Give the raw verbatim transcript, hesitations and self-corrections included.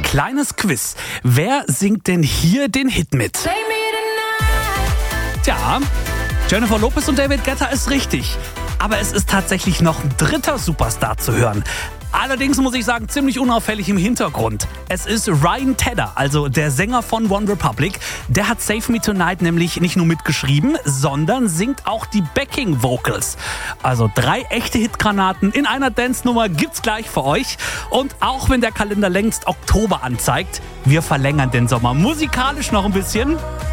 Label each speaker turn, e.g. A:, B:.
A: kleines Quiz. Wer singt denn hier den Hit mit? Tja, Jennifer Lopez und David Guetta ist richtig. Aber es ist tatsächlich noch ein dritter Superstar zu hören. Allerdings muss ich sagen, ziemlich unauffällig im Hintergrund. Es ist Ryan Tedder, also der Sänger von One Republic. Der hat Save Me Tonight nämlich nicht nur mitgeschrieben, sondern singt auch die Backing Vocals. Also drei echte Hitgranaten in einer Dance-Nummer gibt's gleich für euch. Und auch wenn der Kalender längst Oktober anzeigt, wir verlängern den Sommer musikalisch noch ein bisschen.